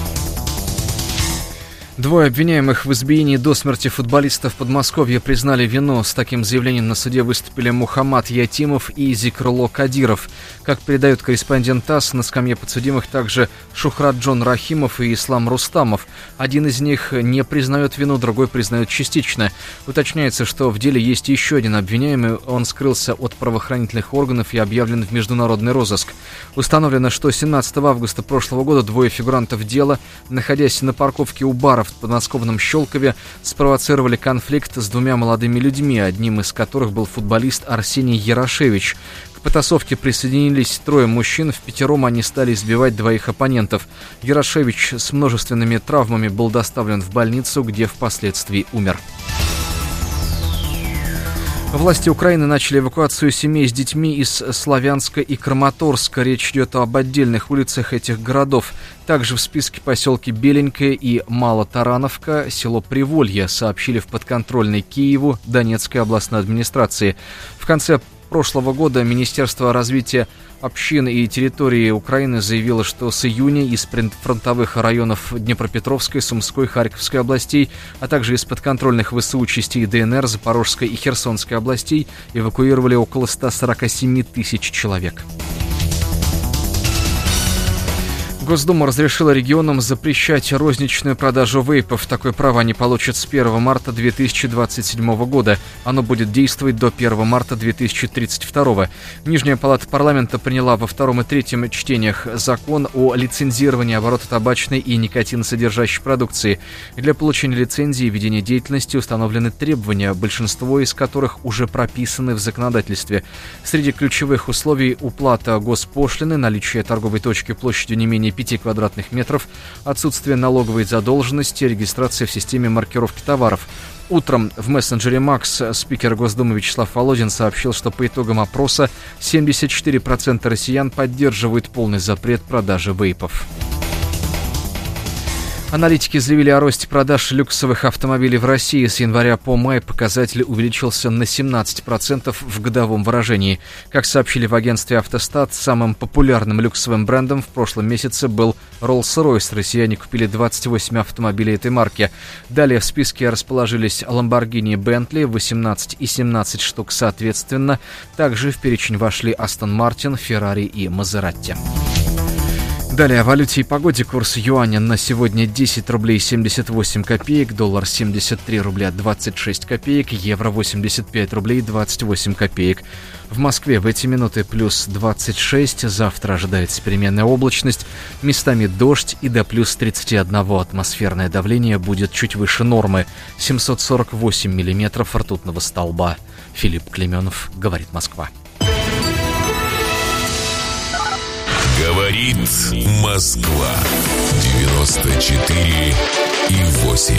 Двое обвиняемых в избиении до смерти футболистов Подмосковья признали вину. С таким заявлением на суде выступили Мухаммад Ятимов и Зикрулло Кадиров. Как передает корреспондент ТАСС, на скамье подсудимых также Шухратджон Рахимов и Ислам Рустамов. Один из них не признает вину, другой признает частично. Уточняется, что в деле есть еще один обвиняемый. Он скрылся от правоохранительных органов и объявлен в международный розыск. Установлено, что семнадцатого августа прошлого года двое фигурантов дела, находясь на парковке у бара в подмосковном Щелкове, спровоцировали конфликт с двумя молодыми людьми, одним из которых был футболист Арсений Ярошевич. К потасовке присоединились трое мужчин, впятером они стали избивать двоих оппонентов. Ярошевич с множественными травмами был доставлен в больницу, где впоследствии умер. Власти Украины начали эвакуацию семей с детьми из Славянска и Краматорска. Речь идет об отдельных улицах этих городов. Также в списке поселки Беленькое и Малотарановка, село Приволье, сообщили в подконтрольной Киеву Донецкой областной администрации. В конце прошлого года Министерство развития общин и территории Украины заявило, что с июня из фронтовых районов Днепропетровской, Сумской, Харьковской областей, а также из подконтрольных ВСУ частей ДНР, Запорожской и Херсонской областей эвакуировали около ста сорока семи тысяч человек. Госдума разрешила регионам запрещать розничную продажу вейпов. Такое право они получат с первого марта две тысячи двадцать седьмого года. Оно будет действовать до первого марта две тысячи тридцать второго. Нижняя палата парламента приняла во втором и третьем чтениях закон о лицензировании оборота табачной и никотиносодержащей продукции. Для получения лицензии и ведения деятельности установлены требования, большинство из которых уже прописаны в законодательстве. Среди ключевых условий уплата госпошлины, наличие торговой точки площадью не менее пяти квадратных метров, отсутствие налоговой задолженности, регистрация в системе маркировки товаров. Утром в мессенджере Макс спикер Госдумы Вячеслав Володин сообщил, что по итогам опроса семьдесят четыре процента россиян поддерживают полный запрет продажи вейпов. Аналитики заявили о росте продаж люксовых автомобилей в России. С января по май показатель увеличился на семнадцать процентов в годовом выражении. Как сообщили в агентстве «Автостат», самым популярным люксовым брендом в прошлом месяце был Rolls-Royce. Россияне купили двадцать восемь автомобилей этой марки. Далее в списке расположились Lamborghini и Bentley, восемнадцать и семнадцать штук соответственно. Также в перечень вошли Aston Martin, Ferrari и Maserati. Далее о валюте и погоде. Курс юаня на сегодня десять рублей семьдесят восемь копеек, доллар семьдесят три рубля двадцать шесть копеек, евро восемьдесят пять рублей двадцать восемь копеек. В Москве в эти минуты плюс двадцать шесть, завтра ожидается переменная облачность, местами дождь и до плюс тридцать один. Атмосферное давление будет чуть выше нормы, семьсот сорок восемь миллиметров ртутного столба. Филипп Клеменов, говорит Москва. Говорит Москва. девяносто четыре и восемь.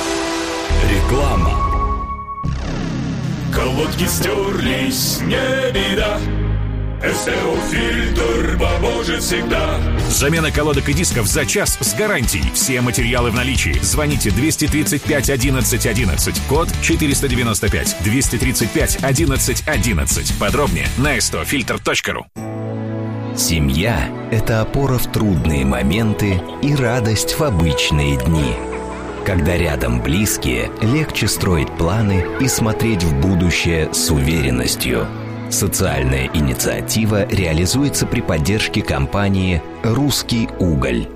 Реклама. Колодки стерлись, не беда. СТО-фильтр поможет всегда. Замена колодок и дисков за час с гарантией. Все материалы в наличии. Звоните двести тридцать пять одиннадцать одиннадцать. Код четыреста девяносто пять. двести тридцать пять одиннадцать одиннадцать. Подробнее на эс тэ о фильтр точка ру. Семья – это опора в трудные моменты и радость в обычные дни. Когда рядом близкие, легче строить планы и смотреть в будущее с уверенностью. Социальная инициатива реализуется при поддержке компании «Русский уголь».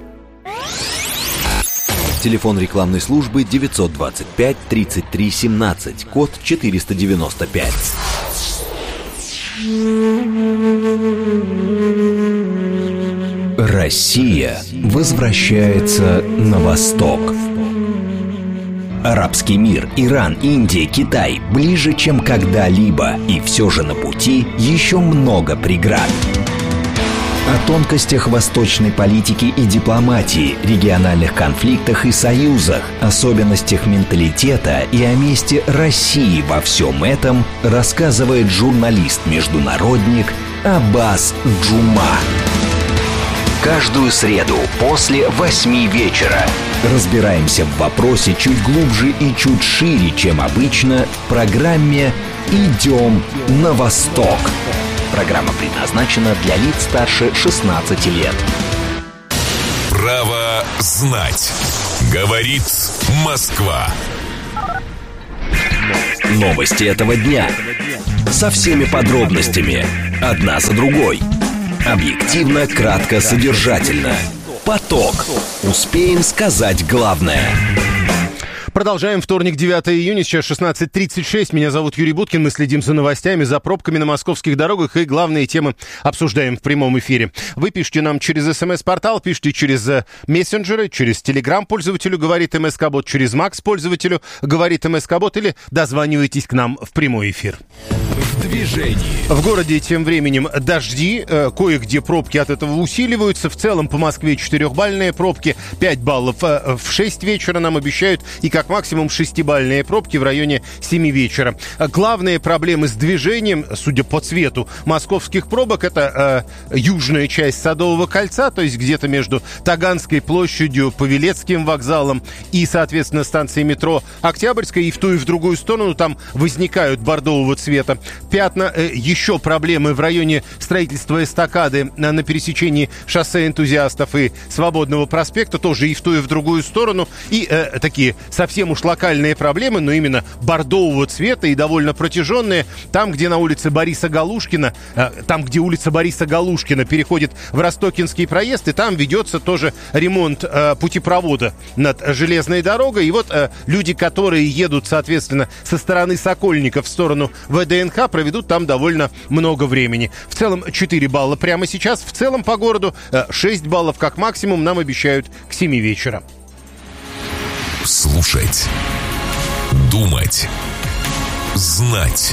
Телефон рекламной службы девятьсот двадцать пять тридцать три семнадцать, код четыреста девяносто пять. Россия возвращается на восток. Арабский мир, Иран, Индия, Китай ближе, чем когда-либо, и все же на пути еще много преград. О тонкостях восточной политики и дипломатии, региональных конфликтах и союзах, особенностях менталитета и о месте России во всем этом рассказывает журналист-международник Аббас Джума. Каждую среду после восьми вечера разбираемся в вопросе чуть глубже и чуть шире, чем обычно, в программе «Идем на восток». Программа предназначена для лиц старше шестнадцати лет. Право знать. Говорит Москва. Новости этого дня. Со всеми подробностями. Одна за другой. Объективно, кратко, содержательно. Поток. Успеем сказать главное. Продолжаем. Вторник, девятого июня, сейчас шестнадцать тридцать шесть. Меня зовут Юрий Буткин. Мы следим за новостями, за пробками на московских дорогах и главные темы обсуждаем в прямом эфире. Вы пишите нам через СМС-портал, пишите через мессенджеры, через Телеграм пользователю «Говорит МСК-бот», через Макс пользователю «Говорит МСК-бот» или дозванивайтесь к нам в прямой эфир. В движении. В городе тем временем дожди, э, кое-где пробки от этого усиливаются. В целом по Москве четырехбальные пробки, пять баллов э, в шесть вечера нам обещают, и как максимум шестибальные пробки в районе семи вечера. Главные проблемы с движением, судя по цвету московских пробок, это э, южная часть Садового кольца, то есть где-то между Таганской площадью, Павелецким вокзалом и, соответственно, станцией метро Октябрьская, и в ту и в другую сторону там возникают бордового цвета пятна. Еще проблемы в районе строительства эстакады на пересечении шоссе Энтузиастов и Свободного проспекта, тоже и в ту, и в другую сторону. И э, такие совсем уж локальные проблемы, но именно бордового цвета и довольно протяженные. Там, где на улице Бориса Галушкина, э, там, где улица Бориса Галушкина переходит в Ростокинский проезд, и там ведется тоже ремонт э, путепровода над железной дорогой. И вот э, люди, которые едут, соответственно, со стороны Сокольников в сторону ВДНХ, проведут там довольно много времени. В целом четыре балла прямо сейчас. В целом по городу шесть баллов как максимум нам обещают к семи вечера. Слушать. Думать. Знать.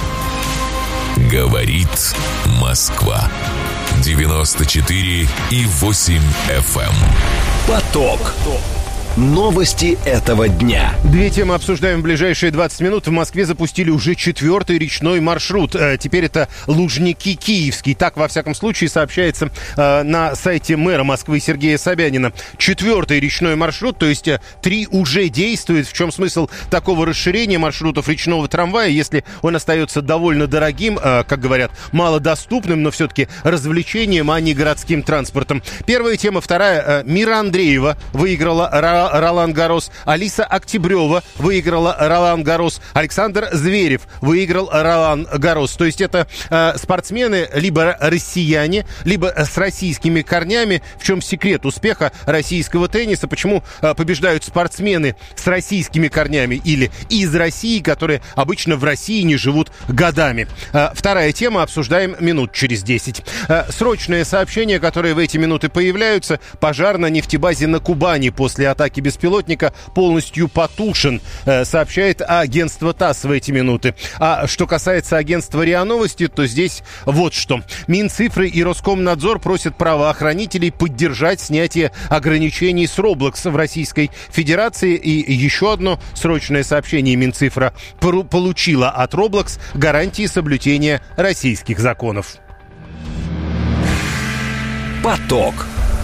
Говорит Москва. девяносто четыре и восемь эф эм. Поток. Новости этого дня. Две темы обсуждаем в ближайшие двадцать минут. В Москве запустили уже четвертый речной маршрут. Теперь это Лужники-Киевский. Так, во всяком случае, сообщается э, на сайте мэра Москвы Сергея Собянина. Четвертый речной маршрут, то есть э, три уже действует. В чем смысл такого расширения маршрутов речного трамвая, если он остается довольно дорогим, э, как говорят, малодоступным, но все-таки развлечением, а не городским транспортом. Первая тема. Вторая. Э, Мира Андреева выиграла Ра- Ролан Гаррос. Алиса Октябрева выиграла Ролан Гаррос. Александр Зверев выиграл Ролан Гаррос. То есть это э, спортсмены либо россияне, либо с российскими корнями. В чем секрет успеха российского тенниса? Почему э, побеждают спортсмены с российскими корнями или из России, которые обычно в России не живут годами? Э, вторая тема. Обсуждаем минут через десять. Э, срочное сообщение, которое в эти минуты появляются. Пожар на нефтебазе на Кубани после атаки беспилотника полностью потушен, сообщает агентство ТАСС в эти минуты. А что касается агентства РИА Новости, то здесь вот что. Минцифры и Роскомнадзор просят правоохранителей поддержать снятие ограничений с Roblox в Российской Федерации. И еще одно срочное сообщение. Минцифра получила от Roblox гарантии соблюдения российских законов. Поток.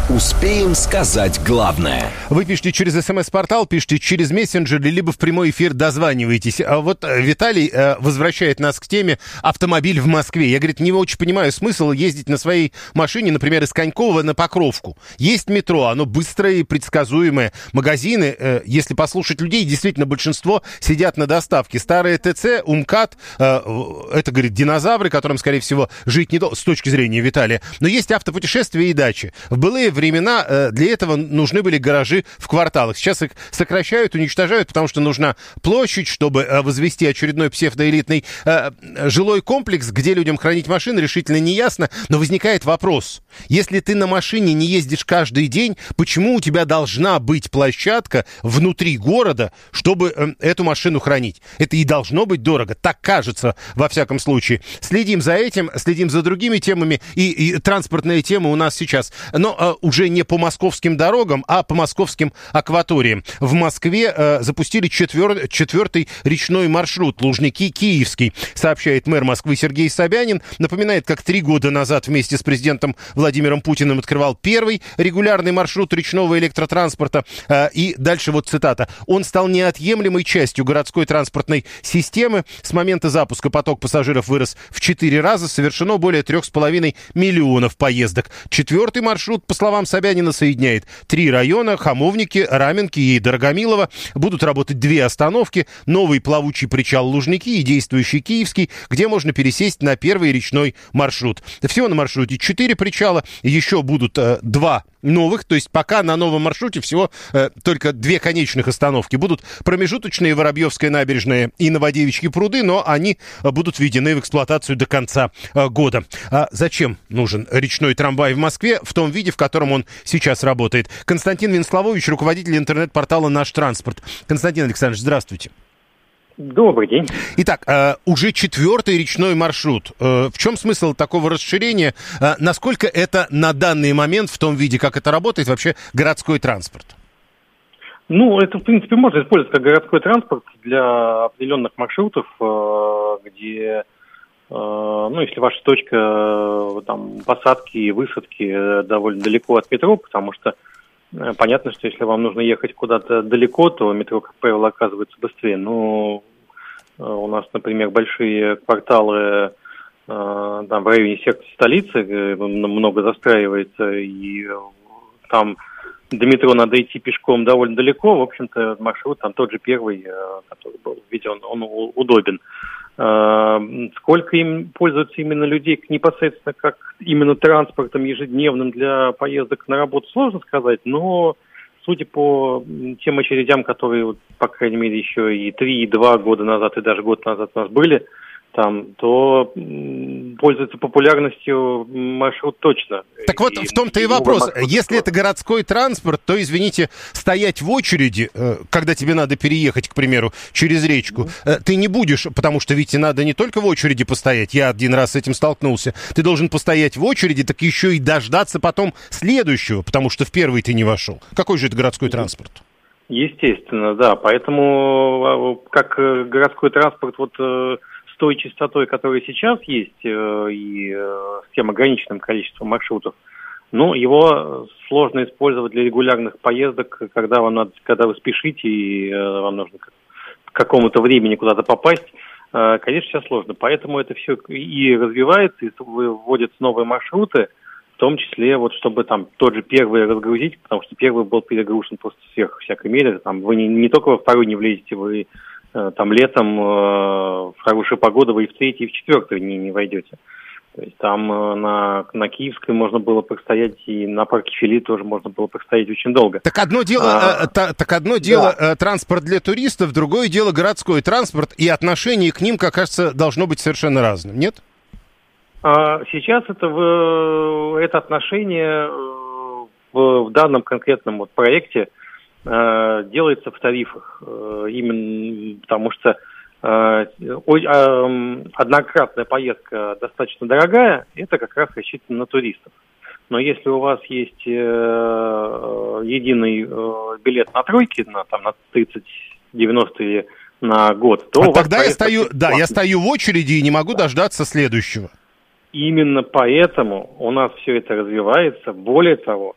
Успеем сказать главное. Вы пишите через смс-портал, пишите через мессенджер, либо в прямой эфир дозваниваетесь. А вот Виталий э, возвращает нас к теме автомобиль в Москве. Я, говорит, не очень понимаю смысл ездить на своей машине, например, из Конькова на Покровку. Есть метро, оно быстрое и предсказуемое. Магазины, э, если послушать людей, действительно большинство сидят на доставке. Старые ТЦ, УМКАД, э, это, говорит, динозавры, которым, скорее всего, жить не должно, с точки зрения Виталия. Но есть автопутешествия и дачи. В былые времена э, для этого нужны были гаражи в кварталах. Сейчас их сокращают, уничтожают, потому что нужна площадь, чтобы э, возвести очередной псевдоэлитный э, жилой комплекс, где людям хранить машины, решительно не ясно. Но возникает вопрос. Если ты на машине не ездишь каждый день, почему у тебя должна быть площадка внутри города, чтобы э, эту машину хранить? Это и должно быть дорого. Так кажется, во всяком случае. Следим за этим, следим за другими темами. И, и транспортная тема у нас сейчас. Но э, уже не по московским дорогам, а по московским акваториям. В Москве э, запустили четвер... четвертый речной маршрут Лужники-Киевский, сообщает мэр Москвы Сергей Собянин. Напоминает, как три года назад вместе с президентом Владимиром Путиным открывал первый регулярный маршрут речного электротранспорта. Э, и дальше вот цитата. Он стал неотъемлемой частью городской транспортной системы. С момента запуска поток пассажиров вырос в четыре раза. Совершено более трех с половиной миллионов поездок. Четвертый маршрут, по словам Собянина, соединяет три района: Хамовники, Раменки и Дорогомилово. Будут работать две остановки: новый плавучий причал Лужники и действующий Киевский, где можно пересесть на первый речной маршрут. Всего на маршруте четыре причала, еще будут э, два новых, то есть пока на новом маршруте всего э, только две конечных остановки. Будут промежуточные Воробьевская набережная и Новодевичьи пруды, но они э, будут введены в эксплуатацию до конца э, года. А зачем нужен речной трамвай в Москве в том виде, в котором он сейчас работает? Константин Венславович, руководитель интернет-портала «Наш транспорт». Константин Александрович, здравствуйте. Добрый день. Итак, э, уже четвертый речной маршрут. Э, в чем смысл такого расширения? Э, насколько это на данный момент, в том виде, как это работает, вообще городской транспорт? Ну, это, в принципе, можно использовать как городской транспорт для определенных маршрутов, э, где, э, ну, если ваша точка э, там, посадки и высадки довольно далеко от метро, потому что э, понятно, что если вам нужно ехать куда-то далеко, то метро, как правило, оказывается быстрее. Но э, у нас, например, большие кварталы э, там, в районе сердца столицы, э, много застраивается, и э, там до метро надо идти пешком довольно далеко. В общем-то, маршрут там тот же первый, который был введен, он удобен. Сколько им пользуются именно людей непосредственно как именно транспортом ежедневным для поездок на работу, сложно сказать, но судя по тем очередям, которые, по крайней мере, еще и три, и два года назад, и даже год назад у нас были, там, то пользуется популярностью маршрут точно. Так вот, и, в том-то и вопрос. Если это городской транспорт, то, извините, стоять в очереди, когда тебе надо переехать, к примеру, через речку, mm-hmm. ты не будешь, потому что ведь надо не только в очереди постоять, я один раз с этим столкнулся, ты должен постоять в очереди, так еще и дождаться потом следующего, потому что в первый ты не вошел. Какой же это городской mm-hmm. транспорт? Естественно, да. Поэтому как городской транспорт вот с той частотой, которая сейчас есть, и с тем ограниченным количеством маршрутов, ну, его сложно использовать для регулярных поездок, когда вам надо, когда вы спешите и вам нужно к какому-то времени куда-то попасть. Конечно, сейчас сложно. Поэтому это все и развивается, и вводятся новые маршруты, в том числе, вот, чтобы там тот же первый разгрузить, потому что первый был перегружен просто сверх всякой меры. Там вы не, не только во второй не влезете, вы там летом э, в хорошую погоду вы и в третий, и в четвертый не, не войдете. То есть там э, на, на Киевской можно было простоять, и на парке Фили тоже можно было простоять очень долго. Так одно дело, а, э, та, так одно дело да. э, транспорт для туристов, другое дело городской транспорт, и отношение к ним, как кажется, должно быть совершенно разным, нет? А, сейчас это, в, это отношение в, в данном конкретном вот проекте делается в тарифах, именно потому что однократная поездка достаточно дорогая, это как раз рассчитано на туристов. Но если у вас есть единый билет на тройки, на, там, на тридцать девяносто или на год, то а у вас тогда я стою, да, я стою в очереди и не могу да. дождаться следующего. Именно поэтому у нас все это развивается. Более того,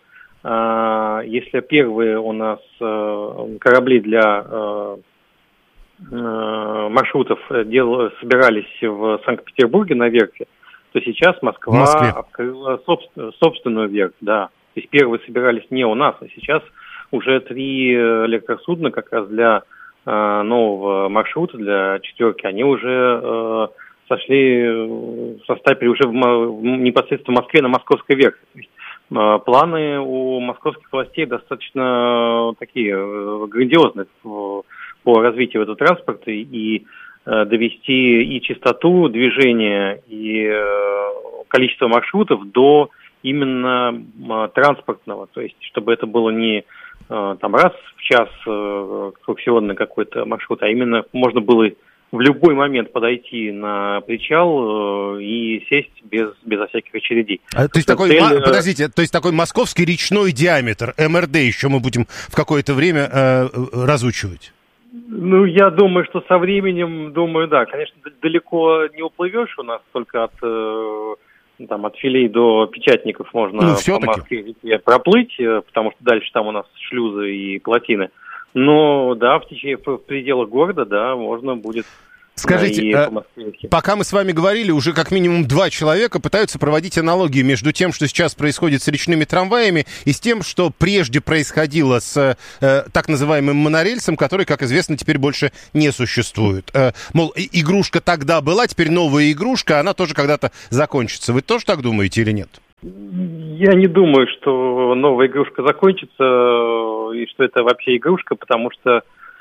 Если первые у нас корабли для маршрутов дел, собирались в Санкт-Петербурге на верфи, то сейчас Москва открыла собствен, собственную верфь, да. То есть первые собирались не у нас, а сейчас уже три электросудна как раз для э, нового маршрута, для четверки, они уже э, сошли в составе уже в, в, непосредственно в Москве на московской верфи. То есть, э, планы у московских властей достаточно такие э, грандиозные в, по развитию этого транспорта и э, довести и частоту движения, и э, количество маршрутов до именно э, транспортного, то есть чтобы это было не э, там раз в час э, аукционный какой-то маршрут, а именно можно было в любой момент подойти на причал э, и сесть без, безо всяких очередей. А, то есть такой, цель, ма- подождите, то есть такой московский речной диаметр, эм эр дэ еще мы будем в какое-то время э, разучивать? Ну, я думаю, что со временем, думаю, да, конечно, далеко не уплывешь, у нас только от, э, там, от Филей до Печатников можно ну, по Москве проплыть, потому что дальше там у нас шлюзы и плотины. Но, да, в течение, в пределах города, да, можно будет... Скажите, а, пока мы с вами говорили, уже как минимум два человека пытаются проводить аналогию между тем, что сейчас происходит с речными трамваями, и с тем, что прежде происходило с э, так называемым монорельсом, который, как известно, теперь больше не существует. Э, мол, игрушка тогда была, теперь новая игрушка, она тоже когда-то закончится. Вы тоже так думаете или нет? Я не думаю, что новая игрушка закончится, и что это вообще игрушка, потому что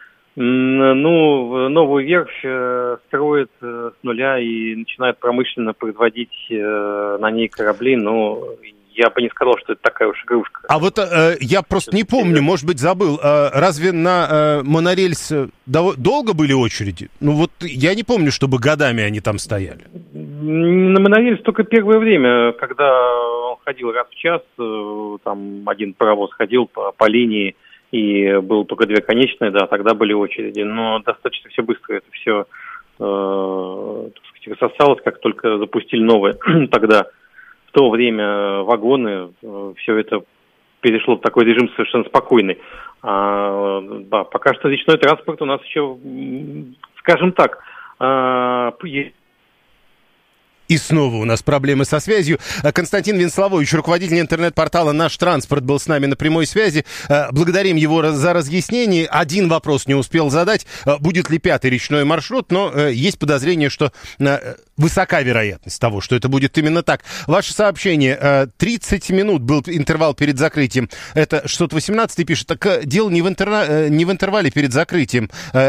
Ну, новую верфь э, строят э, с нуля и начинают промышленно производить э, на ней корабли, но я бы не сказал, что это такая уж игрушка. А вот э, я просто не помню, может быть, забыл, э, разве на э, монорельс дов- долго были очереди? Ну вот я не помню, чтобы годами они там стояли. На монорельс только первое время, когда он ходил раз в час, э, там один паровоз ходил по, по линии, и было только две конечные, да, тогда были очереди, но достаточно все быстро это все, э, так сказать, рассосалось, как только запустили новые. Тогда в то время вагоны, э, все это перешло в такой режим совершенно спокойный. А, да, пока что речной транспорт у нас еще, скажем так, э, есть. И снова у нас проблемы со связью. Константин Венславович, руководитель интернет-портала «Наш транспорт», был с нами на прямой связи. Благодарим его за разъяснение. Один вопрос не успел задать. Будет ли пятый речной маршрут? Но есть подозрение, что высока вероятность того, что это будет именно так. Ваше сообщение. тридцать минут был интервал перед закрытием. Это шестьсот восемнадцать пишет. Так дело не в, интерна... не в интервале перед закрытием.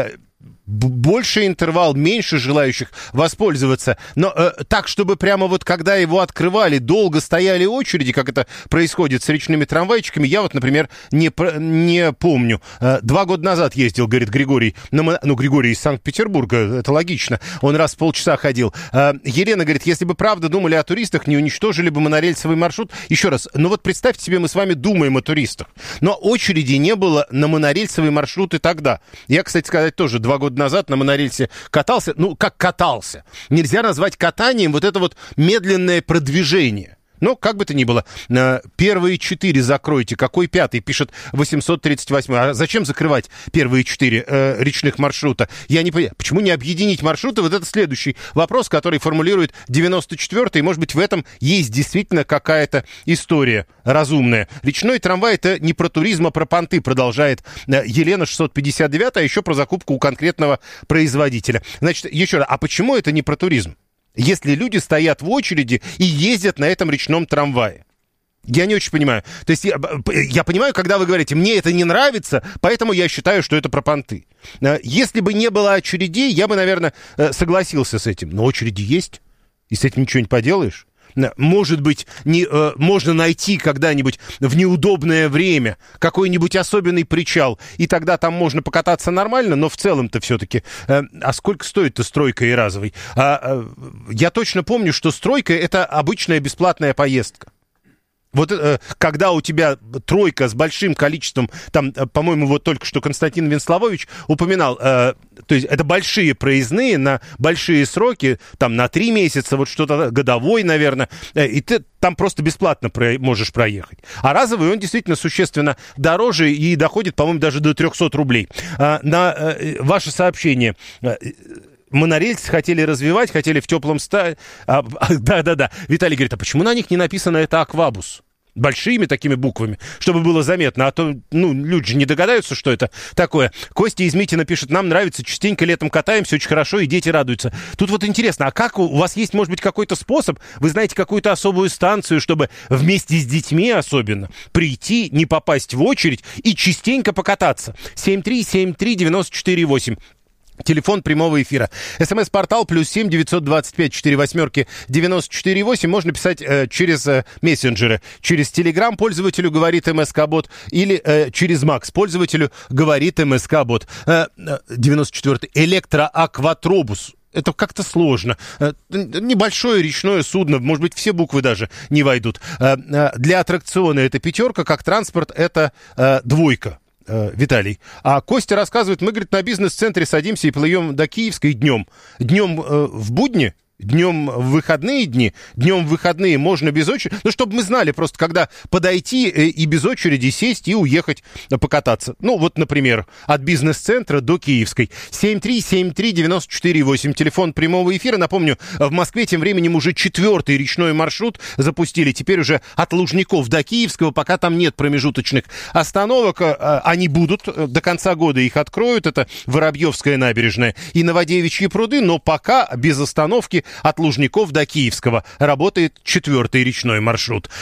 Больше интервал, меньше желающих воспользоваться. Но э, так, чтобы прямо вот когда его открывали, долго стояли очереди, как это происходит с речными трамвайчиками, я вот, например, не, не помню. Э, два года назад ездил, говорит Григорий, на, ну, Григорий из Санкт-Петербурга, это логично, он раз в полчаса ходил. Э, Елена говорит, если бы правда думали о туристах, не уничтожили бы монорельсовый маршрут. Еще раз, ну вот представьте себе, мы с вами думаем о туристах, но очереди не было на монорельсовые маршруты тогда. Я, кстати сказать, тоже два года назад на монорельсе катался, ну, как катался. Нельзя назвать катанием вот это вот медленное продвижение. Но, как бы то ни было, первые четыре закройте. Какой пятый, пишет восемьсот тридцать восемь. А зачем закрывать первые четыре э, речных маршрута? Я не понимаю. Почему не объединить маршруты? Вот это следующий вопрос, который формулирует девяносто четвёртый. Может быть, в этом есть действительно какая-то история разумная. Речной трамвай — это не про туризм, а про понты, продолжает Елена шестьсот пятьдесят девять, а еще про закупку у конкретного производителя. Значит, еще раз, а почему это не про туризм? Если люди стоят в очереди и ездят на этом речном трамвае. Я не очень понимаю. То есть я, я понимаю, когда вы говорите, мне это не нравится, поэтому я считаю, что это про понты. Если бы не было очередей, я бы, наверное, согласился с этим. Но очереди есть, и с этим ничего не поделаешь. Может быть, не, э, можно найти когда-нибудь в неудобное время какой-нибудь особенный причал, и тогда там можно покататься нормально, но в целом-то все-таки... Э, а сколько стоит-то стройка и разовый? А, э, я точно помню, что стройка — это обычная бесплатная поездка. Вот э, когда у тебя тройка с большим количеством, там, э, по-моему, вот только что Константин Венславович упоминал, э, то есть это большие проездные на большие сроки, там на три месяца, вот что-то годовой, наверное, э, и ты там просто бесплатно про- можешь проехать. А разовый он действительно существенно дороже и доходит, по-моему, даже до триста рублей. Э, на э, ваше сообщение... Э, монорельсы хотели развивать, хотели в теплом стае. А, да-да-да. Виталий говорит, а почему на них не написано это «Аквабус»? Большими такими буквами, чтобы было заметно, а то, ну, люди же не догадаются, что это такое. Костя из Митина пишет, нам нравится, частенько летом катаемся, очень хорошо, и дети радуются. Тут вот интересно, а как у, у вас есть, может быть, какой-то способ, вы знаете какую-то особую станцию, чтобы вместе с детьми особенно прийти, не попасть в очередь и частенько покататься? семь три семь три девять четыре восемь. Телефон прямого эфира. СМС-портал плюс семь девятьсот двадцать пять четыре восьмерки девяносто четыре восемь. Можно писать э, через э, мессенджеры. Через Телеграм пользователю говорит МСК-бот или э, через Макс пользователю говорит МСК-бот. Э, э, девяносто четвёртый. Электроакватробус. Это как-то сложно. Небольшое речное судно, может быть, все буквы даже не войдут. Э, э, для аттракциона это пятерка, как транспорт это э, двойка. Виталий. А Костя рассказывает, мы, говорит, на бизнес-центре садимся и плывем до Киевской днем. Днем э, в будни, днем в выходные дни, днем в выходные можно без очереди. Ну, чтобы мы знали просто, когда подойти и без очереди сесть и уехать покататься. Ну, вот, например, от бизнес-центра до Киевской. семь три семь три девять четыре восемь. Телефон прямого эфира. Напомню, в Москве тем временем уже четвертый речной маршрут запустили. Теперь уже от Лужников до Киевского, пока там нет промежуточных остановок. Они будут, до конца года их откроют. Это Воробьевская набережная и Новодевичьи пруды, но пока без остановки от Лужников до Киевского работает четвертый речной маршрут.